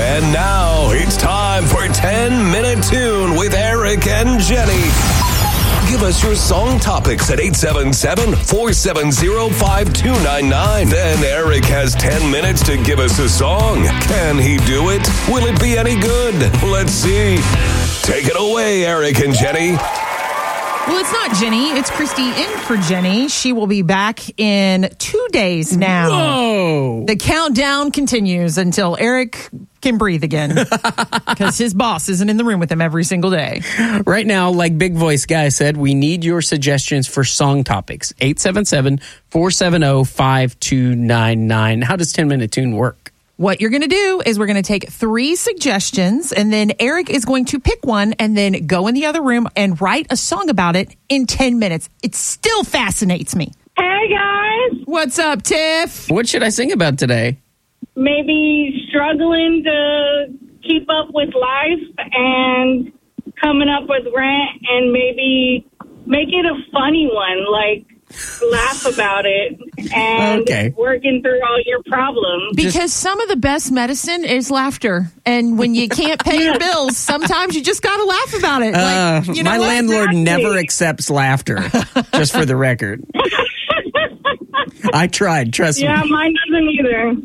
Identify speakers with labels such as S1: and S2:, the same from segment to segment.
S1: And now it's time for 10-Minute Tune with Eric and Jenny. Give us your song topics at 877-470-5299. Then Eric has 10 minutes to give us a song. Can he do it? Will it be any good? Let's see. Take it away, Eric and Jenny.
S2: Well, it's not Jenny. It's Christy in for Jenny. She will be back in 2 days now.
S3: Whoa!
S2: The countdown continues until Eric can breathe again because his boss isn't in the room with him every single day.
S3: Right now, like Big Voice Guy said, we need your suggestions for song topics. 877-470-5299. How does 10-Minute Tune work?
S2: What you're going to do is we're going to take 3 suggestions, and then Eric is going to pick one and then go in the other room and write a song about it in 10 minutes. It still fascinates me.
S4: Hey, guys.
S2: What's up, Tiff?
S3: What should I sing about today?
S4: Maybe struggling to keep up with life and coming up with rent, and maybe make it a funny one, like laugh about it and working through all your problems.
S2: Because some of the best medicine is laughter. And when you can't pay your bills, sometimes you just got to laugh about it.
S3: My landlord never accepts laughter, just for the record. I tried, trust me.
S4: Yeah, mine doesn't either.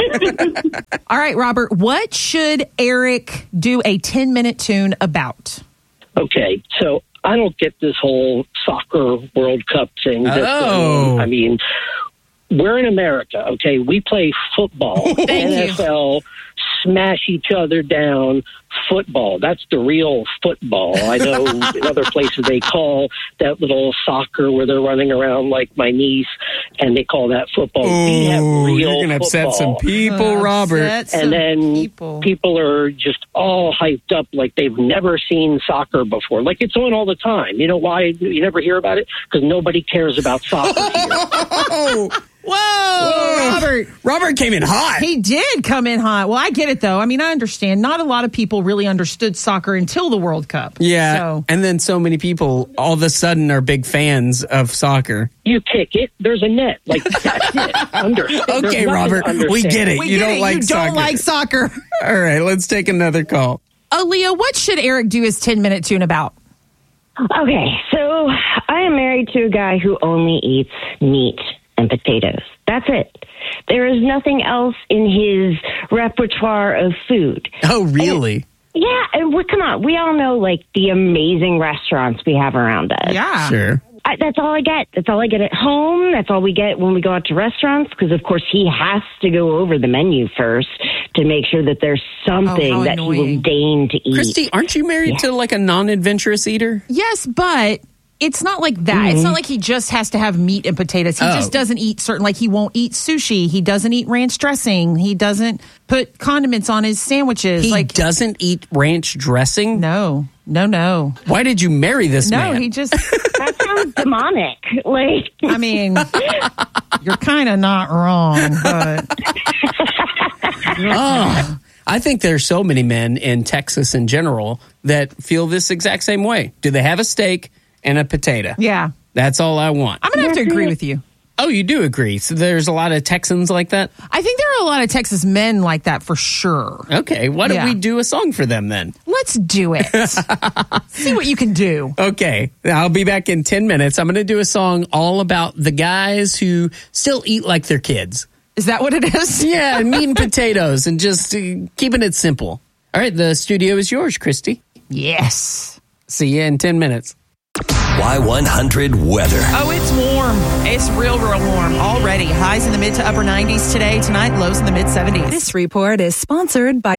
S2: All right, Robert, what should Eric do a 10-minute tune about?
S5: Okay, so I don't get this whole soccer World Cup thing. I mean, we're in America, okay? We play football. NFL, smash each other down, football. That's the real football. I know in other places they call that little soccer where they're running around like my niece, and they call that football. We have real
S3: you're going to upset some people, Robert.
S5: And then people are just all hyped up like they've never seen soccer before. Like it's on all the time. You know why you never hear about it? Because nobody cares about soccer here.
S2: Whoa,
S3: Robert came in hot.
S2: He did come in hot. Well, I get it, though. I mean, I understand. Not a lot of people really understood soccer until the World Cup.
S3: Yeah, and then so many people all of a sudden are big fans of soccer.
S5: You kick it, there's a net. Like, that's it.
S3: Okay, Robert, we get it. You don't like soccer.
S2: You don't like soccer.
S3: All right, let's take another call.
S2: Aaliyah, what should Eric do his 10-minute tune about?
S6: Okay, so I am married to a guy who only eats meat and potatoes. That's it. There is nothing else in his repertoire of food.
S3: Oh, really?
S6: And come on. We all know, like, the amazing restaurants we have around us.
S2: Yeah.
S3: Sure.
S6: That's all I get. That's all I get at home. That's all we get when we go out to restaurants, because, of course, he has to go over the menu first to make sure that there's something that he will deign to eat.
S3: Christy, aren't you married to, like, a non-adventurous eater?
S2: Yes, but it's not like that. Mm-hmm. It's not like he just has to have meat and potatoes. He just doesn't eat certain, like he won't eat sushi. He doesn't eat ranch dressing. He doesn't put condiments on his sandwiches.
S3: He doesn't eat ranch dressing?
S2: No.
S3: Why did you marry this man?
S2: No, he just...
S6: That sounds demonic. Like,
S2: I mean, you're kind of not wrong, but...
S3: I think there's so many men in Texas in general that feel this exact same way. Do they have a steak and a potato?
S2: Yeah.
S3: That's all I want.
S2: I'm going to have to agree with you.
S3: Oh, you do agree. So there's a lot of Texans like that?
S2: I think there are a lot of Texas men like that for sure.
S3: Okay. Why don't we do a song for them then?
S2: Let's do it. See what you can do.
S3: Okay. I'll be back in 10 minutes. I'm going to do a song all about the guys who still eat like their kids.
S2: Is that what it is?
S3: Yeah, meat and potatoes and just keeping it simple. All right. The studio is yours, Christy.
S2: Yes.
S3: See you in 10 minutes.
S1: Y100 weather.
S2: Oh, it's warm. It's real warm already. Highs in the mid to upper 90s today. Tonight, lows in the mid 70s.
S7: This report is sponsored by...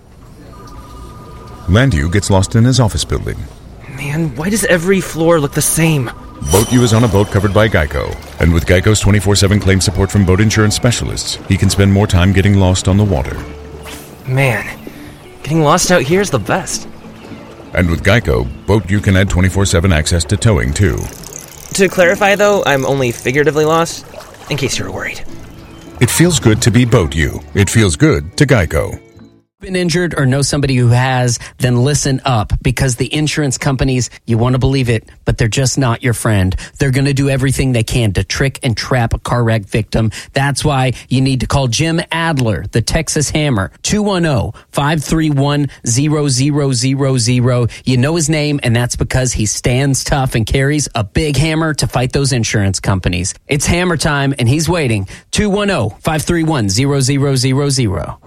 S8: Landu gets lost in his office building.
S9: Man, why does every floor look the same?
S8: Boat U is on a boat covered by Geico. And with Geico's 24/7 claim support from boat insurance specialists, he can spend more time getting lost on the water.
S9: Man, getting lost out here is the best.
S8: And with Geico, Boat U can add 24/7 access to towing, too.
S9: To clarify, though, I'm only figuratively lost, in case you were worried.
S8: It feels good to be Boat U. It feels good to Geico.
S3: Been injured or know somebody who has, then listen up, because the insurance companies, you want to believe it, but they're just not your friend. They're going to do everything they can to trick and trap a car wreck victim. That's why you need to call Jim Adler, the Texas Hammer, 210-531-0000. You know his name, and that's because he stands tough and carries a big hammer to fight those insurance companies. It's hammer time, and he's waiting. 210-531-0000.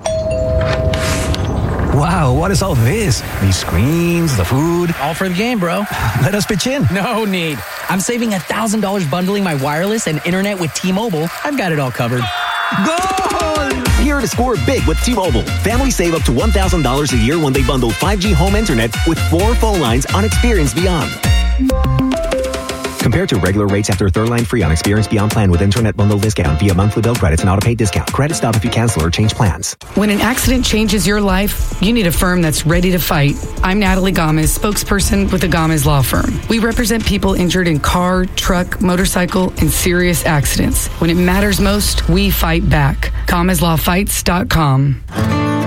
S10: Wow, what is all this? These screens, the food.
S11: All for the game, bro.
S10: Let us pitch in.
S11: No need. I'm saving $1,000 bundling my wireless and internet with T-Mobile. I've got it all covered.
S10: Goal!
S12: Here to score big with T-Mobile. Families save up to $1,000 a year when they bundle 5G home internet with 4 phone lines on Experience Beyond. Compared to regular rates after third line free on Experience Beyond plan with internet bundle discount via monthly bill credits and auto-pay discount. Credit stop if you cancel or change plans.
S13: When an accident changes your life, you need a firm that's ready to fight. I'm Natalie Gomez, spokesperson with the Gomez Law Firm. We represent people injured in car, truck, motorcycle, and serious accidents. When it matters most, we fight back. GomezLawFights.com.